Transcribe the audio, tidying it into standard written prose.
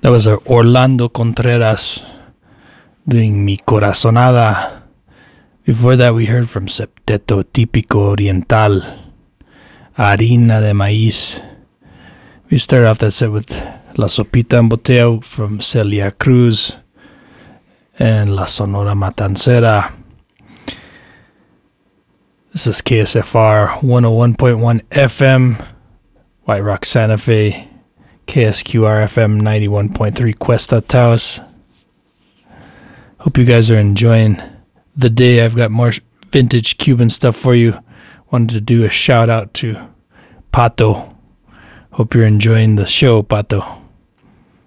That was Orlando Contreras doing Mi Corazonada. Before that, we heard from Septeto Típico Oriental, Harina de Maíz. We started off that set with La Sopita en Botella from Celia Cruz and La Sonora Matancera. This is KSFR 101.1 FM, White Rock, Santa Fe, KSQR FM 91.3 Cuesta Taos. Hope you guys are enjoying the day. I've got more vintage Cuban stuff for you. Wanted to do a shout out to Pato. Hope you're enjoying the show, Pato.